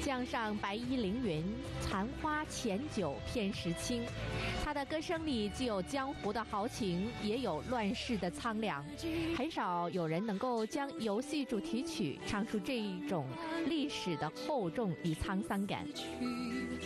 江上白衣凌云，残花浅酒偏时清。他的歌声里既有江湖的豪情，也有乱世的苍凉。很少有人能够将游戏主题曲唱出这一种历史的厚重与沧桑感。